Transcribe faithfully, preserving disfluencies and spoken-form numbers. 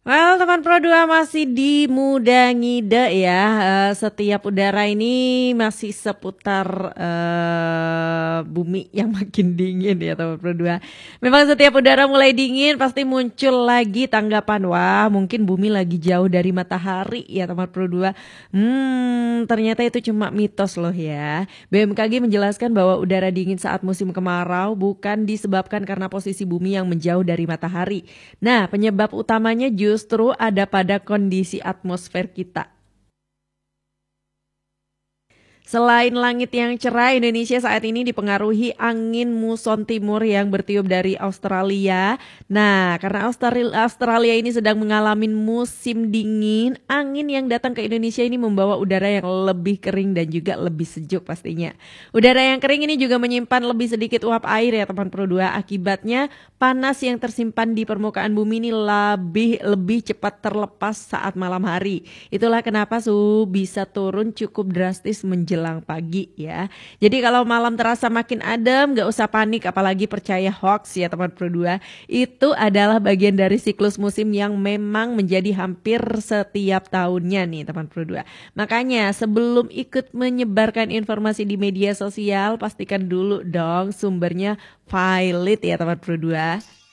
Well, teman Pro dua masih di Muda Ngide ya. Eh, setiap udara ini masih seputar eh, bumi yang makin dingin ya teman Pro dua. Memang setiap udara mulai dingin pasti muncul lagi tanggapan, wah mungkin bumi lagi jauh dari matahari ya teman Pro dua. Hmm, ternyata itu cuma mitos loh ya. B M K G menjelaskan bahwa udara dingin saat musim kemarau bukan disebabkan karena posisi bumi yang menjauh dari matahari. Nah, penyebab utamanya justru ada pada kondisi atmosfer kita. Selain langit yang cerah, Indonesia saat ini dipengaruhi angin muson timur yang bertiup dari Australia. Nah, karena Austral- Australia ini sedang mengalami musim dingin, angin yang datang ke Indonesia ini membawa udara yang lebih kering dan juga lebih sejuk pastinya. Udara yang kering ini juga menyimpan lebih sedikit uap air ya teman Pro dua. Akibatnya panas yang tersimpan di permukaan bumi ini lebih lebih cepat terlepas saat malam hari. Itulah kenapa suhu bisa turun cukup drastis menjelang jelang pagi ya. Jadi kalau malam terasa makin adem, gak usah panik apalagi percaya hoax ya teman Pro dua. Itu adalah bagian dari siklus musim yang memang menjadi hampir setiap tahunnya nih teman Pro dua. Makanya sebelum ikut menyebarkan informasi di media sosial, pastikan dulu dong sumbernya valid ya teman Pro dua.